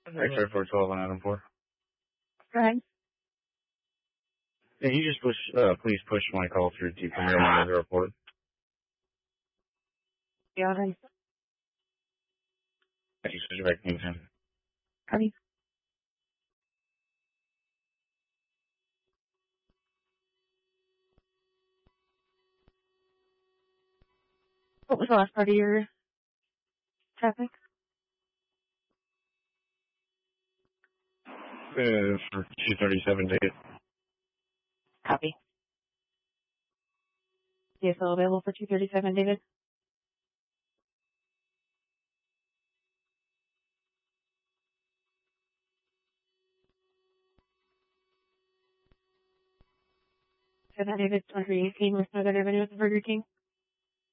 X-ray 412 on item 4. Go ahead. Yeah, you just please push my call through to Premier Monitor report. Yeah, okay. Thank you, Suspect Kingston. Copy. What was the last part of your traffic? For 237 date. Copy. DSL available for 237, David? So that David, 2318 West Northern Avenue with the Burger King.